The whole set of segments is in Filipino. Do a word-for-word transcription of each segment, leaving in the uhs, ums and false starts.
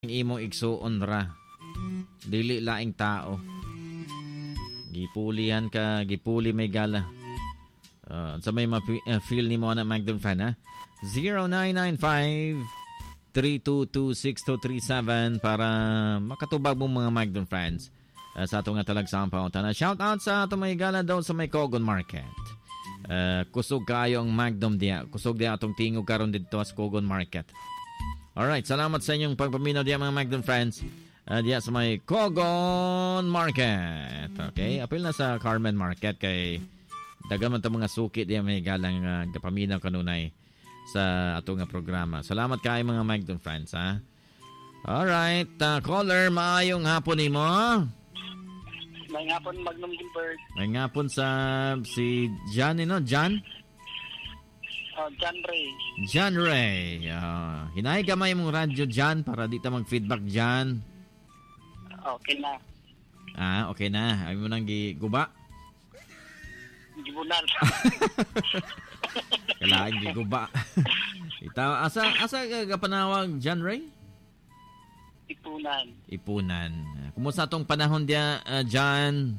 imong igsuon ra dili laing tao gipulihan ka gipuli may gala uh, sa may ma- uh, feel ni mo na Magdon fan ha zero nine nine five three two two six two three seven para makatubag mong mga Magdon fans uh, sa atong nga talagsaang paunta na shout out sa atong may gala daw sa may Cogon Market. Uh, kusog kayo ang Magdom dia kusog dia atong tingog karon dito sa Cogon Market. Alright, salamat sa inyong pagpaminaw diya mga Magdon friends. Uh, diya sa may Cogon Market. Okay, apil na sa Carmen Market kay dagan man ta mga suki diya may galang uh, gapaminaw kanunay sa ato nga programa. Salamat kay mga Magdon friends ha. Alright, uh, caller, maayong hapon nimo. May hapon Magnum Gilbert. May hapon sa si John, you know, John? Uh, John Ray. John Ray. Uh, hinahay gamay mong radyo, John, para di ta mag-feedback, John. Okay na. Ah, okay na. Ayaw mo nang giguba? Gibunal. Kailangan giguba. Itaw, asa, asa ka panawag, John Ray? Ipunan. Ipunan. Kumusta tong panahon dia, uh, John?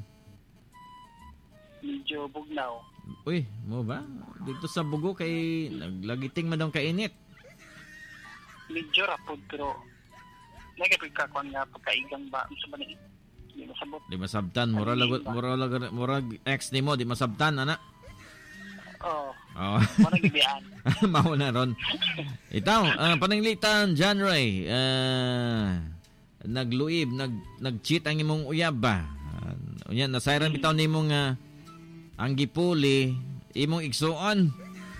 Medyo bugnaw. Uy, mo ba? Dito sa Bugo kay naglagiting man daw kainit. Medyo rapod pero nagapig ka kung nga pagkaigang ba sa bani. Di masabot. Di masabtan. Mura lagot, mura lagot, mura ex ni mo, di masabtan, ana. Oo. Oh. Muna gibiyaan. Mao na ron. Itaw, uh, pananglitan, John Ray. Uh, nagluib, nag, nag-cheat ang imong uyab ba? Uh, yan, nasayran bitaw ni imong uh, ang gipuli, imong igsuon.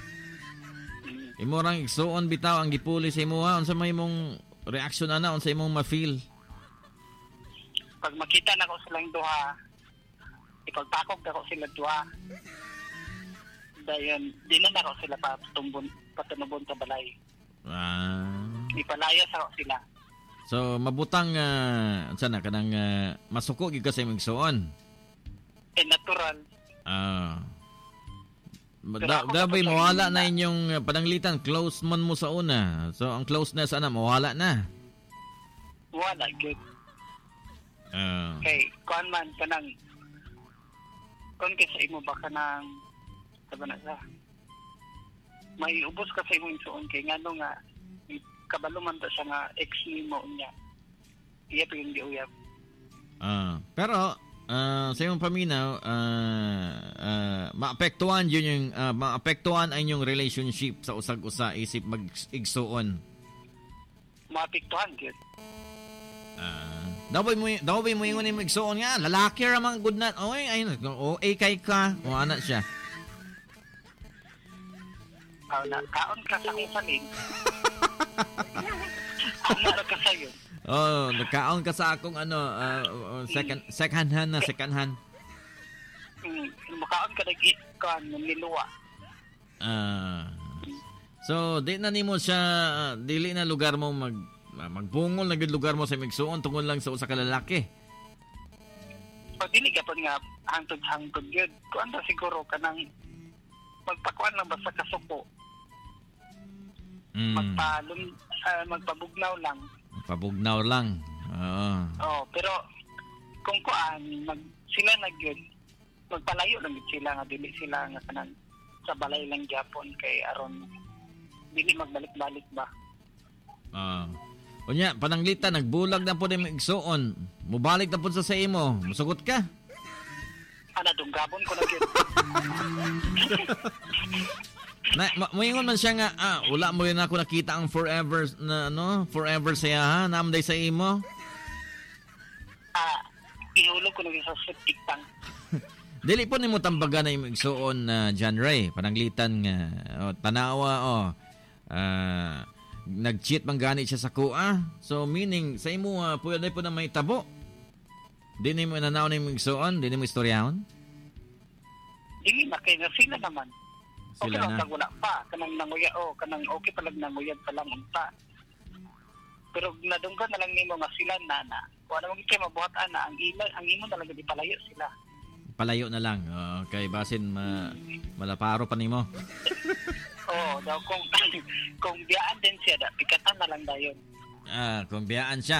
Imo rang igsuon bitaw ang gipuli sa imo ha. Unsa may imong reaksyon ana, unsa imong ma-feel? Pag makita na ko silang duha, ipagtakog na ko sila duha. Dayon, di na na ko sila patumbon, patunubon sa balay. Ah. Ipalaya sa ko sila. So, mabutang, uh, unsa na, kanang uh, masuko gid ka sa imong igsuon? Eh, natural. Ah. Da, dabay mawala na inyong pananglitan, close man mo sa una. So ang closeness ana mawala na. Wala good. Ah. Okay, kuan man kanang kon kay sa imo ba kanang sabi na sa may ubos ka sa imong suon kay ngano nga kabalo man ta sa nga ex nimo unya. Iya pa yung giuyab. Ah, pero Uh, sa iyong paminaw, uh, uh, maapektuhan yun yung, uh, maapektuhan ang inyong relationship sa usag-usa isip mag-igsuon. Maapektuhan, good. Uh, daw mo, daw mo yung mag-igsuon nga, lalaki ramang good na, oy, ayun, o, eh, kay ka, o, anak siya. Oh, na, kaon ka sa kong saling. Ano na ka sa'yo? Oh, nagkaon ka sa akong ano, uh, second second hand na second hand. Mm, makaon ka lagi kan niluwa. Ah. So, di na nimo siya uh, dili na lugar mo mag magbungol na gid lugar mo sa migsuon tungod lang sa usa ka lalaki. Pag dili ka pa nga hangtod-hangtod gyud, kuan ta siguro kanang magpakuan lang basta kasuko. Mm. Magpalum uh, magpabugnaw lang. Pabugnaw lang. Oo. Oh, pero kung kuan mag sila na gyud magpalayo lang gid sila nga dili sila nga kanang sa balay lang gyapon kay aron dili magbalik-balik ba. Ah. Uh, unya pananglita nagbulag na po ni igsuon. Mubalik na po sa sa imo. Musugot ka. Ana dunggabon ko na gyud. Na moingon man siya nga ah wala mo rin ako nakita ang forever na no forever saya ha namday sa imo. Ah, ihulog ko na sa septic tank. Dili po nimo tambagan na imong igsuon na uh, John Ray pananglitan nga oh, tanawa oh uh, nag-cheat man gani siya sa kuha. So meaning sa imo uh, pwede po na may tabo. Di nimo nanaw na imong igsuon, di nimo istoryahon. Dili na kay nga sila naman. Sila okay, na. Wala pa. Kanang nanguya, oh, kanang okay palag nanguyag pa lang unta. Pero nadunggan na lang nimo nga sila nana. Kung ano magiging kayo mabuhat ana, ang imo, ang imo na lang di palayo sila. Palayo na lang. Okay, basin ma, malaparo pa nimo. Oo, oh, daw kung kung biyaan din siya, da, pikatan na lang dayon. Ah, kung biyaan siya.